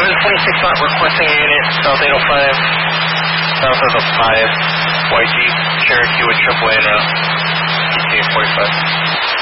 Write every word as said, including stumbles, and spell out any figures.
seven twenty-six not requesting a unit, South eight oh five, South of the five, Y G, Cherokee with triple A now, E T A forty-five.